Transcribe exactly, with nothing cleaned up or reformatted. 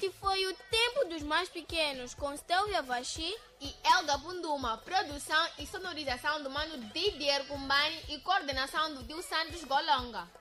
Este foi o Tempo dos Mais Pequenos, com Stélvia Vachi e Elga Bunduma. Produção e sonorização do mano Didier Kumbani e coordenação do Dio Santos Golonga.